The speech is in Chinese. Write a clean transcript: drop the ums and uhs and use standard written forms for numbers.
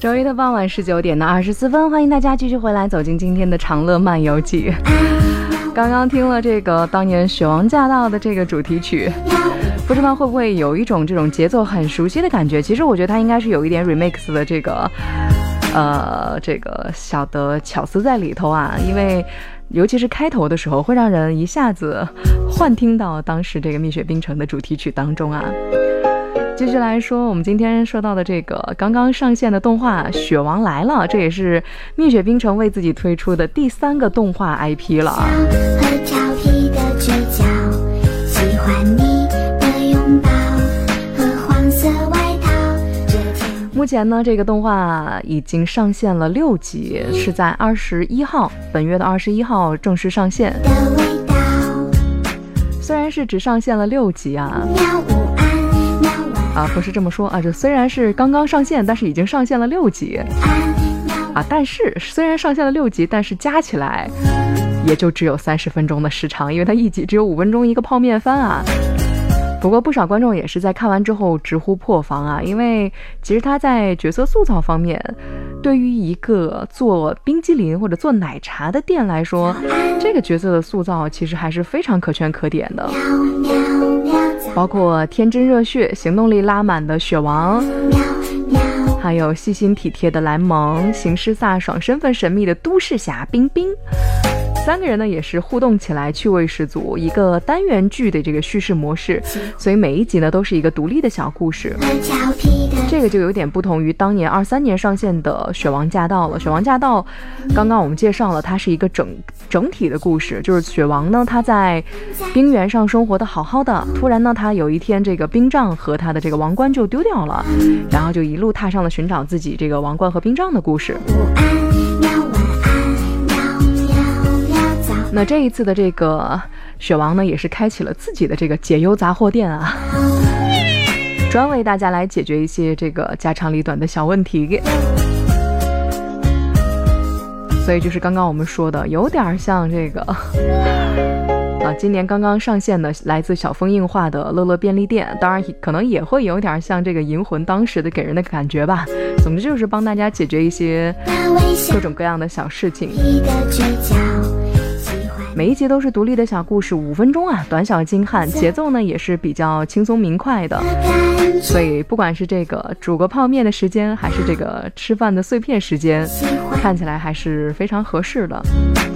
周一的傍晚19点的24分，欢迎大家继续回来走进今天的长乐漫游记。刚刚听了这个当年雪王驾到的这个主题曲，不知道会不会有一种这种节奏很熟悉的感觉。其实我觉得它应该是有一点 remix 的这个小的巧思在里头啊，因为尤其是开头的时候会让人一下子幻听到当时这个蜜雪冰城的主题曲当中啊。继续来说我们今天说到的这个刚刚上线的动画《雪王来了》，这也是蜜雪冰城为自己推出的第3个动画 IP 了。喜欢你的拥抱和黄色外套。目前呢，这个动画已经上线了6集，是在21号，本月的21号正式上线。虽然是只上线了6集啊，不是这么说啊，这虽然是刚刚上线，但是已经上线了6集啊。但是虽然上线了6集，但是加起来也就只有30分钟的时长，因为它一集只有5分钟一个泡面番啊。不过不少观众也是在看完之后直呼破防啊，因为其实他在角色塑造方面，对于一个做冰激凌或者做奶茶的店来说，这个角色的塑造其实还是非常可圈可点的。包括天真热血、行动力拉满的雪王，还有细心体贴的蓝萌，行尸飒爽、身份神秘的都市侠冰冰。3个人呢也是互动起来趣味十足，一个单元剧的这个叙事模式，所以每一集呢都是一个独立的小故事。这个就有点不同于当年23年上线的《雪王驾到》了。《雪王驾到》刚刚我们介绍了，它是一个整体的故事，就是雪王呢他在冰原上生活的好好的，突然呢他有一天这个冰杖和他的这个王冠就丢掉了，然后就一路踏上了寻找自己这个王冠和冰杖的故事。那这一次的这个雪王呢，也是开启了自己的这个解忧杂货店啊，专为大家来解决一些这个家长里短的小问题。所以就是刚刚我们说的，有点像这个今年刚刚上线的来自小枫映画的乐乐便利店，当然可能也会有点像这个银魂当时的给人的感觉吧。总之就是帮大家解决一些各种各样的小事情。每一集都是独立的小故事，5分钟啊，短小精悍，节奏呢也是比较轻松明快的，所以不管是这个煮个泡面的时间，还是这个吃饭的碎片时间，看起来还是非常合适的。